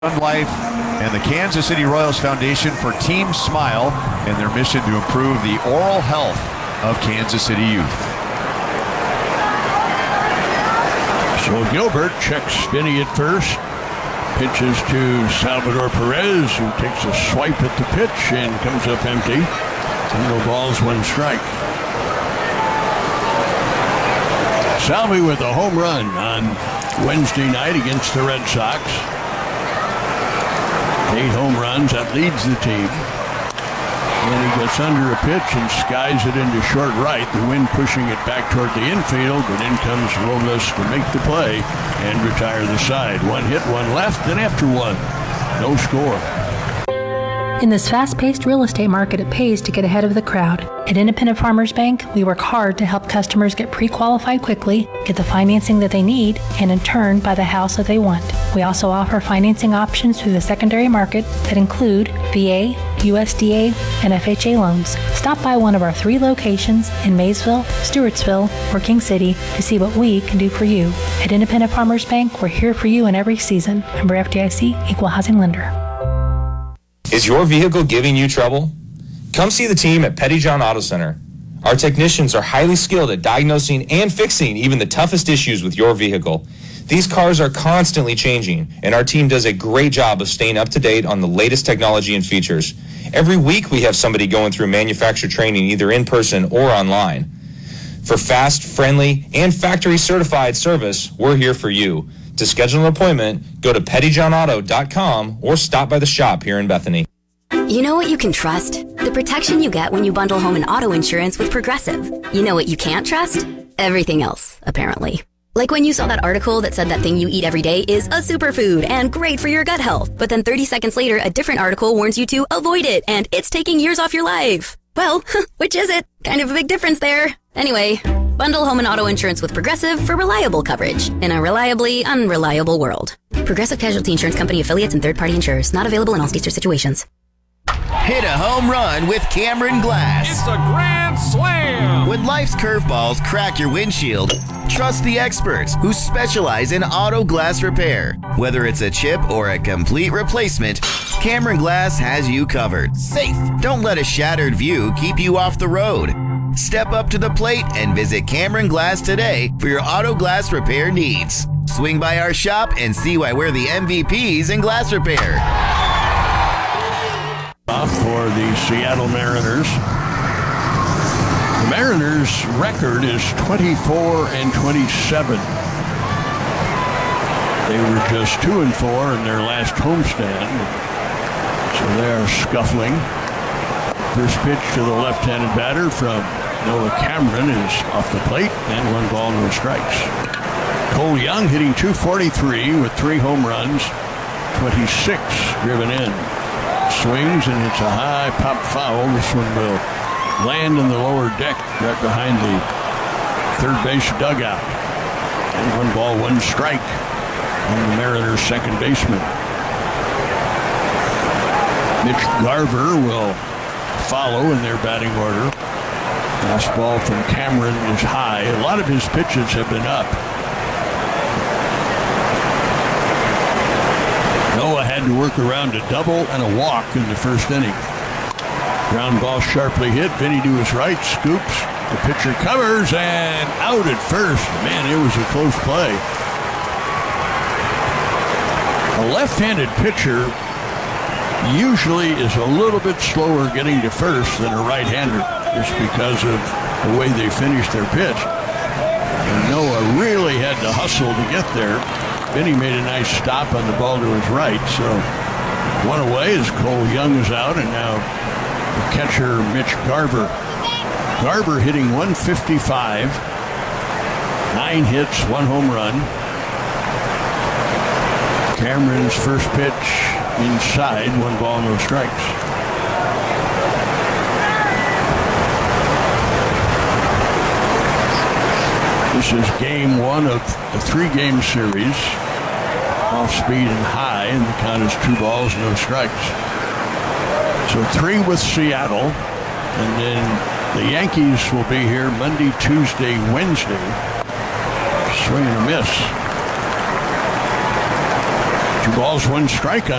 Life and the Kansas City Royals Foundation for Team Smile and their mission to improve the oral health of Kansas City youth. So Gilbert checks Spinney at first, pitches to Salvador Perez, who takes a swipe at the pitch and comes up empty. No balls, one strike. Salvi with a home run on Wednesday night against the Red Sox. 8 home runs, that leads the team. And he gets under a pitch and skies it into short right, the wind pushing it back toward the infield, but in comes Robles to make the play and retire the side. 1 hit, 1 left, and after 1, no score. In this fast-paced real estate market, it pays to get ahead of the crowd. At Independent Farmers Bank, we work hard to help customers get pre-qualified quickly, get the financing that they need, and in turn, buy the house that they want. We also offer financing options through the secondary market that include VA, USDA, and FHA loans. Stop by one of our 3 locations in Maysville, Stewartsville, or King City to see what we can do for you. At Independent Farmers Bank, we're here for you in every season. Member FDIC, Equal Housing Lender. Is your vehicle giving you trouble? Come see the team at Pettyjohn Auto Center. Our technicians are highly skilled at diagnosing and fixing even the toughest issues with your vehicle. These cars are constantly changing, and our team does a great job of staying up to date on the latest technology and features. Every week we have somebody going through manufacturer training either in person or online. For fast, friendly, and factory certified service, we're here for you. To schedule an appointment, go to pettyjohnauto.com or stop by the shop here in Bethany. You know what you can trust? The protection you get when you bundle home and auto insurance with Progressive. You know what you can't trust? Everything else, apparently. Like when you saw that article that said that thing you eat every day is a superfood and great for your gut health, but then 30 seconds later, a different article warns you to avoid it and it's taking years off your life. Well, which is it? Kind of a big difference there. Anyway, bundle home and auto insurance with Progressive for reliable coverage in a reliably unreliable world. Progressive Casualty Insurance Company affiliates and third-party insurers. Not available in all states or situations. Hit a home run with Cameron Glass. It's a grand slam! When life's curveballs crack your windshield, trust the experts who specialize in auto glass repair. Whether it's a chip or a complete replacement, Cameron Glass has you covered. Safe. Don't let a shattered view keep you off the road. Step up to the plate and visit Cameron Glass today for your auto glass repair needs. Swing by our shop and see why we're the MVPs in glass repair. For the Seattle Mariners. The Mariners' record is 24-27. They were just 2-4 in their last homestand, so they are scuffling. First pitch to the left-handed batter from Noah Cameron is off the plate, and 1 ball, no strikes. Cole Young hitting .243 with 3 home runs, 26 driven in. Swings and it's a high pop foul. This one will land in the lower deck right behind the third base dugout. And 1 ball, 1 strike on the Mariners' second baseman. Mitch Garver will follow in their batting order. Fastball from Cameron is high. A lot of his pitches have been up. Noah had to work around a double and a walk in the first inning. Ground ball sharply hit. Vinny to his right, scoops. The pitcher covers and out at first. Man, it was a close play. A left-handed pitcher usually is a little bit slower getting to first than a right-hander, just because of the way they finish their pitch. And Noah really had to hustle to get there. Vinny made a nice stop on the ball to his right, so 1 away as Cole Young is out, and now the catcher Mitch Garver. Garver hitting .155, 9 hits, 1 home run. Cameron's first pitch inside, 1 ball, no strikes. This is game 1 of a 3-game series. Off speed and high, and the count is 2 balls, no strikes. So 3 with Seattle, and then the Yankees will be here Monday, Tuesday, Wednesday. Swing and a miss. 2 balls, 1 strike on